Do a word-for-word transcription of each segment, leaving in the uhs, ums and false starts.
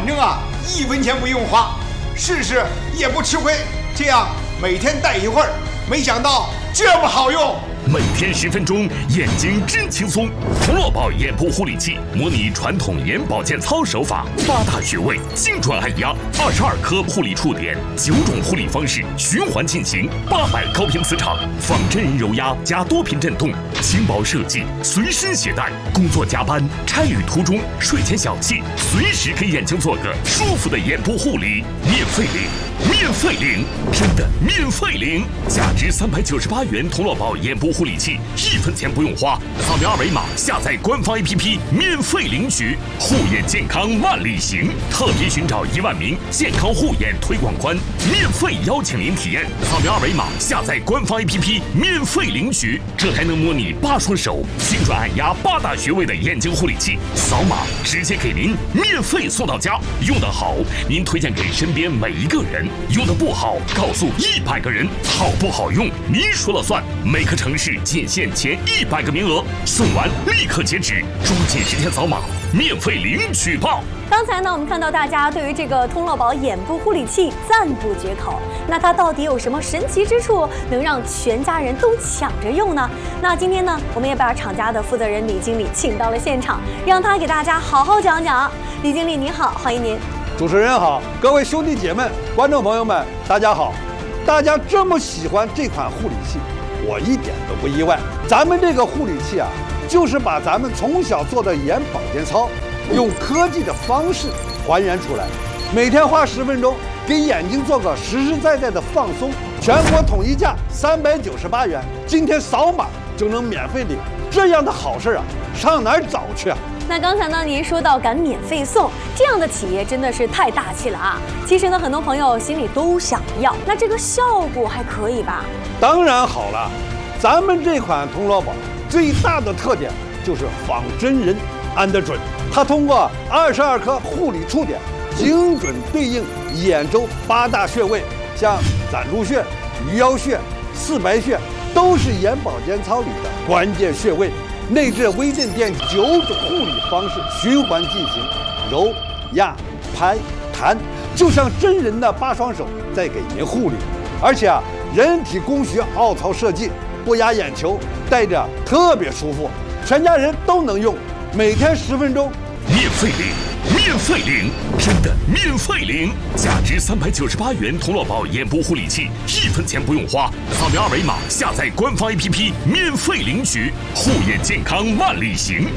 正啊一分钱不用花，试试也不吃亏。这样每天戴一会儿，没想到这么好用。 每天十分钟，眼睛真轻松。童乐宝眼部护理器模拟传统眼保健操手法，八大穴位精准按压，二十二颗护理触点，九种护理方式循环进行，八百高频磁场，仿真人揉压加多频震动，轻薄设计，随身携带。工作加班、差旅途中、睡前小憩，随时给眼睛做个舒服的眼部护理，免费领，免费领，真的免费领！价值三百九十八元童乐宝眼部护理器，一分钱不用花，扫描二维码下载官方 A P P 免费领取。护眼健康万里行，特别寻找一万名健康护眼推广官，免费邀请您体验。扫描二维码下载官方 A P P 免费领取，这还能模拟八双手精准按压八大穴位的眼睛护理器，扫码直接给您免费送到家。用得好，您推荐给身边每一个人；用得不好，告诉一百个人。好不好用，您说了算。每个城市仅限前一百个名额，送完立刻截止，抓紧时间扫码，免费领取吧。 刚才呢，我们看到大家对于这个童乐宝眼部护理器赞不绝口。那它到底有什么神奇之处，能让全家人都抢着用呢？那今天呢，我们也把厂家的负责人李经理请到了现场，让他给大家好好讲讲。李经理您好，欢迎您。 主持人好，各位兄弟姐妹、观众朋友们，大家好。大家这么喜欢这款护理器，我一点都不意外。咱们这个护理器啊，就是把咱们从小做的眼保健操，用科技的方式还原出来。每天花十分钟，给眼睛做个实实在在的放松。全国统一价三百九十八元，今天扫码就能免费领。这样的好事啊，上哪儿找去啊？ 那刚才呢，您说到敢免费送，这样的企业真的是太大气了啊！其实呢，很多朋友心里都想要，那这个效果还可以吧？ 当然好了，咱们这款童乐宝最大的特点就是仿真人按得准，它通过二十二颗护理触点，精准对应眼周八大穴位，像攒珠穴、鱼腰穴、四白穴，都是眼保健操里的关键穴位。内置微震电九种护理方式循环进行，揉、压、拍、弹，就像真人的八双手在给您护理。而且啊，人体工学凹槽设计，不压眼球，戴着特别舒服，全家人都能用。每天十分钟， 免费领，免费领，真的免费领！价值三百九十八元童乐宝眼部护理器，一分钱不用花，扫描二维码下载官方 A P P 免费领取。护眼健康万里行。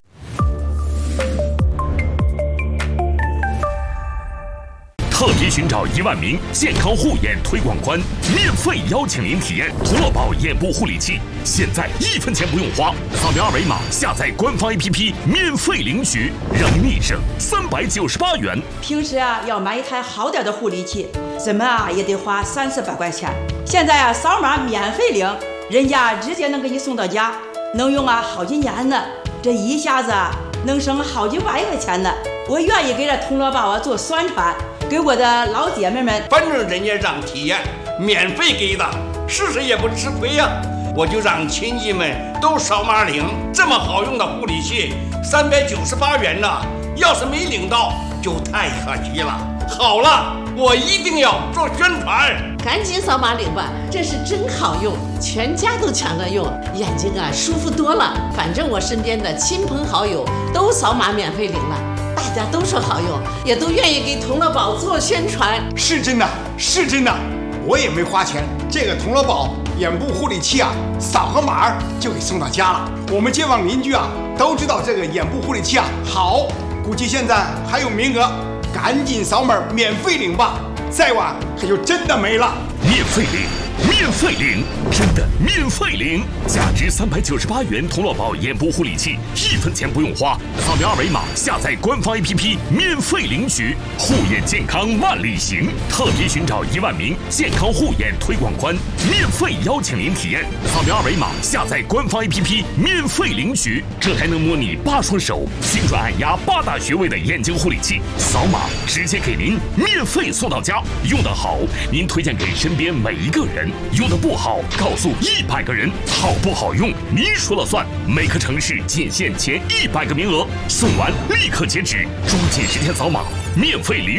特别寻找一万名健康护眼推广官，免费邀请您体验童乐宝眼部护理器，现在一分钱不用花，扫描二维码下载官方 A P P 免费领取，让您省三百九十八元。 平时啊要买一台好点的护理器，怎么啊也得花三四百块钱，现在啊扫码免费领，人家直接能给你送到家，能用啊好几年呢，这一下子啊能省好几百块钱呢。我愿意给这童乐宝啊做宣传，给我的老姐妹们， 反正人家让体验，免费给的，试试也不吃亏呀、啊。我就让亲戚们都扫码领，这么好用的护理器，三百九十八元呢，要是没领到就太可惜了。好了，我一定要做宣传， 赶紧扫码领吧，这是真好用，全家都抢着用，眼睛啊舒服多了。反正我身边的亲朋好友都扫码免费领了。大家都说好用，也都愿意给童乐宝做宣传。 是真的，是真的，我也没花钱。这个童乐宝眼部护理器啊，扫个码就给送到家了。我们街坊邻居啊都知道这个眼部护理器啊好，估计现在还有名额，赶紧扫码免费领吧，再晚可就真的没了。 免费领，免费领，真的免费领！价值三百九十八元童乐宝眼部护理器，一分钱不用花，扫描二维码下载官方 A P P 免费领取。护眼健康万里行，特别寻找一万名健康护眼推广官，免费邀请您体验。扫描二维码下载官方 A P P 免费领取，这还能模拟八双手精准按压八大穴位的眼睛护理器，扫码直接给您免费送到家。用得好，您推荐给身边每一个人；用得不好，告诉一百个人。好不好用，您说了算。每个城市仅限前一百个名额，送完立刻截止，抓紧时间扫码，免费领。